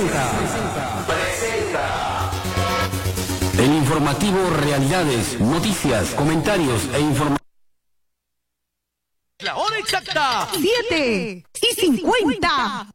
el informativo Realidades, noticias, comentarios e información. La hora exacta, 7:50.